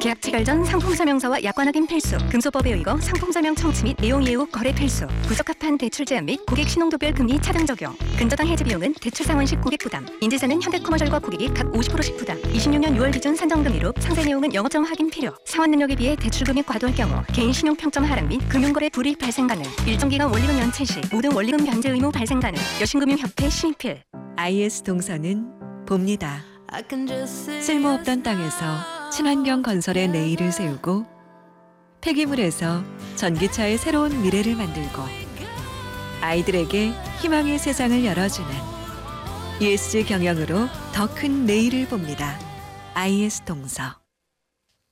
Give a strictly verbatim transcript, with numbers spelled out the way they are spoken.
계약 체결 전 상품 설명서와 약관 확인 필수. 금소법에 의거 상품 설명 청취 및 내용 이해 후 거래 필수. 부적합한 대출 제한 및 고객 신용도별 금리 차등 적용. 근저당 해지 비용은 대출 상환 시 고객 부담. 인제사는 현대커머셜과 고객이 각 오십 퍼센트씩 부담. 이십육 년 유월 기준 산정 금리로 상세 내용은 영업정 확인 필요. 상환 능력에 비해 대출 금액 과도할 경우 개인 신용 평점 하락 및 금융거래 불이익 발생 가능. 일정 기간 원리금 연체 시 모든 원리금 변제 의무 발생 가능. 여신금융협회 신입필. 아이에스 동서는 봅니다. 쓸모없던 땅에서 친환경 건설의 내일을 세우고 폐기물에서 전기차의 새로운 미래를 만들고 아이들에게 희망의 세상을 열어주는 이에스지 경영으로 더 큰 내일을 봅니다. 아이에스 동서.